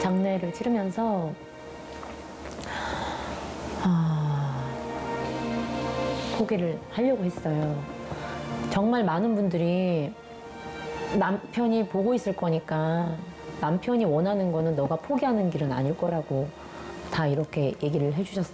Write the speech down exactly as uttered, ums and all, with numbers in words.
장례를 치르면서 아, 포기를 하려고 했어요. 정말 많은 분들이 남편이 보고 있을 거니까 남편이 원하는 거는 너가 포기하는 길은 아닐 거라고 다 이렇게 얘기를 해주셨어요.